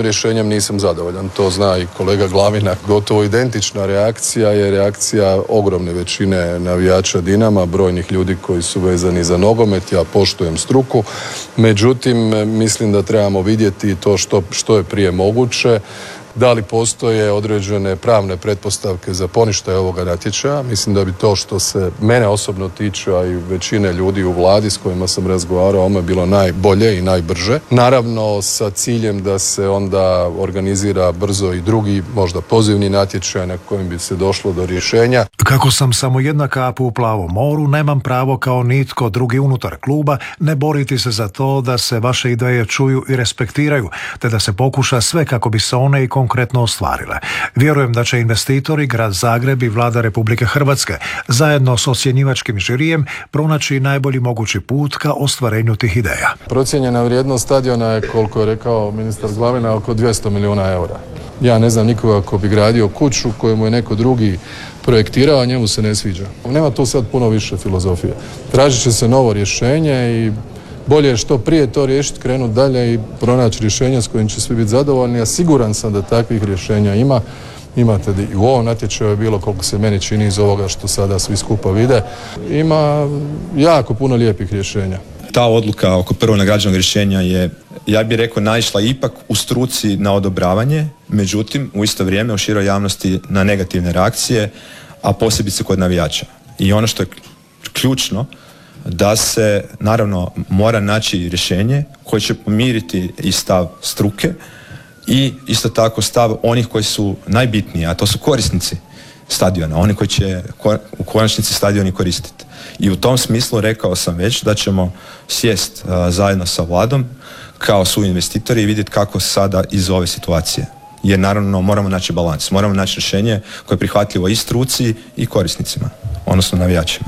tim rješenjem nisam zadovoljan. To zna i kolega Glavina. Gotovo identična reakcija je reakcija ogromne većine navijača Dinama, brojnih ljudi koji su vezani za nogomet. Ja poštujem struku. Međutim, mislim da trebamo vidjeti to što je prije moguće. Da li postoje određene pravne pretpostavke za poništaj ovoga natječaja? Mislim da bi to što se mene osobno tiče, a i većine ljudi u vladi s kojima sam razgovarao, ono je bilo najbolje i najbrže. Naravno sa ciljem da se onda organizira brzo i drugi, možda pozivni natječaj na kojem bi se došlo do rješenja. Kako sam samo jedna kap u plavom moru, nemam pravo kao nitko drugi unutar kluba ne boriti se za to da se vaše ideje čuju i respektiraju, te da se pokuša sve kako bi se one i konkretno ostvarile. Vjerujem da će investitori, grad Zagreb i vlada Republike Hrvatske zajedno s ocjenjivačkim žirijem pronaći najbolji mogući put ka ostvarenju tih ideja. Procijenjena vrijednost stadiona je, koliko je rekao ministar Glavina, oko 200 milijuna eura. Ja ne znam nikoga ko bi gradio kuću koju mu je neko drugi projektirao, a njemu se ne sviđa. Nema tu sad puno više filozofije. Tražit će se novo rješenje i bolje je što prije to riješiti, krenuti dalje i pronaći rješenja s kojim će svi biti zadovoljni, a siguran sam da takvih rješenja ima. Imate i u ovom natječaju je bilo, koliko se meni čini iz ovoga što sada svi skupa vide, ima jako puno lijepih rješenja. Ta odluka oko prvo nagrađenog rješenja je, ja bih rekao, naišla ipak u struci na odobravanje, međutim u isto vrijeme u široj javnosti na negativne reakcije, a posebice kod navijača. I ono što je ključno, da se naravno mora naći rješenje koje će pomiriti i stav struke i isto tako stav onih koji su najbitniji, a to su korisnici stadiona, oni koji će u konačnici stadioni koristiti. I u tom smislu rekao sam već da ćemo sjest zajedno sa vladom kao suinvestitori i vidjeti kako sada iz ove situacije. Jer naravno moramo naći balans, moramo naći rješenje koje je prihvatljivo i struci i korisnicima, odnosno navijačima.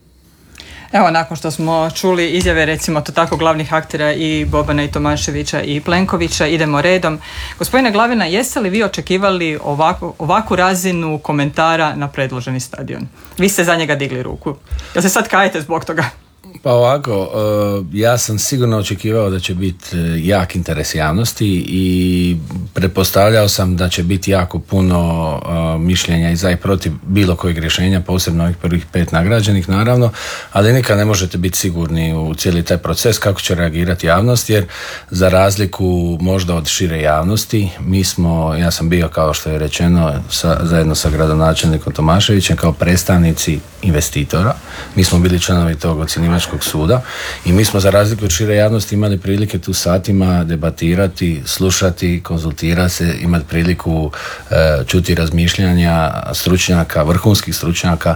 Evo, nakon što smo čuli izjave, recimo to tako, glavnih aktera i Bobana i Tomaševića i Plenkovića, idemo redom. Gospodine Glavina, jeste li vi očekivali ovakvu razinu komentara na predloženi stadion? Vi ste za njega digli ruku. Jel se sad kajete zbog toga? Pa ovako, ja sam sigurno očekivao da će biti jak interes javnosti i pretpostavljao sam da će biti jako puno mišljenja i za i protiv bilo kojeg rješenja, posebno ovih prvih 5 nagrađenih naravno, ali nikad ne možete biti sigurni u cijeli taj proces kako će reagirati javnost, jer za razliku možda od šire javnosti, ja sam bio, kao što je rečeno, zajedno sa gradonačelnikom Tomaševićem kao predstavnici investitora. Mi smo bili članovi tog ocjenjivačkog suda i mi smo za razliku od šire javnosti imali prilike tu satima debatirati, slušati, konzultirati se, imati priliku čuti razmišljanja stručnjaka, vrhunskih stručnjaka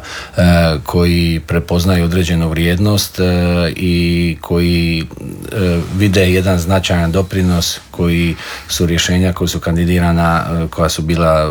koji prepoznaju određenu vrijednost i koji vide jedan značajan doprinos, koji su rješenja koja su kandidirana, koja su bila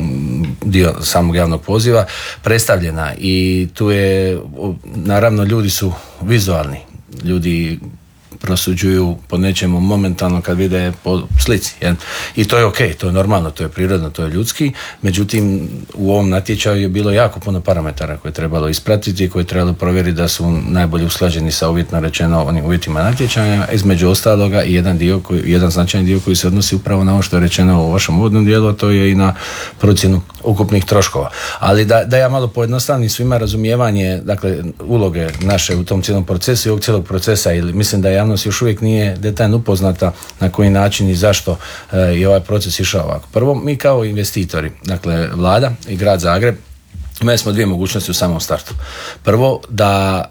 dio samog javnog poziva, predstavljena. I tu je, naravno, ljudi su vizualni, ljudi prosuđuju po nečemu momentalno kad vide po slici. I to je ok, to je normalno, to je prirodno, to je ljudski. Međutim, u ovom natječaju je bilo jako puno parametara koje je trebalo ispratiti i koje je trebalo provjeriti da su najbolje usklađeni sa, uvjetno rečeno, onim uvjetima natječaja. Između ostaloga i jedan značajan dio koji se odnosi upravo na ovo što je rečeno u vašem uvodnom dijelu, a to je i na procjenu ukupnih troškova. Ali da ja malo pojednostavnim svima razumijevanje, dakle, uloge naše u tom cijelom procesu i ovog cijelog procesa, ili mislim da javnost još uvijek nije detaljno upoznata na koji način i zašto je ovaj proces išao ovako. Prvo, mi kao investitori, dakle vlada i grad Zagreb, imali smo 2 mogućnosti u samom startu. Prvo, da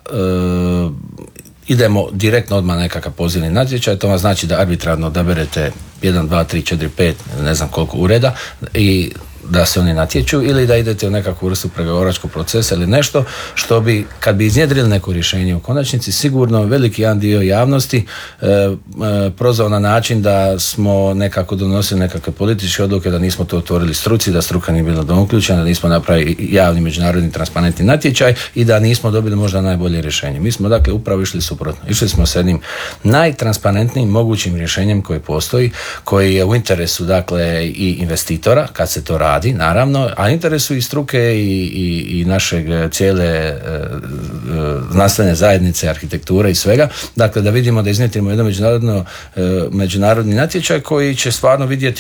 idemo direktno odmah na nekakav pozivni natječaj, to vam znači da arbitrarno odaberete 1, 2, 3, 4, 5, ne znam koliko ureda i da se oni natječu, ili da idete u nekakvu vrstu pregovaračkog procesa ili nešto što bi, kad bi iznjedrili neko rješenje u konačnici, sigurno veliki jedan dio javnosti prozvao na način da smo nekako donosili nekakve političke odluke, da nismo to otvorili struci, da struka nije bila uključena, da nismo napravili javni, međunarodni, transparentni natječaj i da nismo dobili možda najbolje rješenje. Mi smo dakle upravo išli suprotno. Išli smo s jednim najtransparentnijim mogućim rješenjem koji postoji, koji je u interesu dakle i investitora kad se to radi, naravno, a interesu i struke i našeg cijele znanstvene zajednice, arhitekture i svega. Dakle, da vidimo da iznjedrimo jedan međunarodni natječaj koji će stvarno vidjeti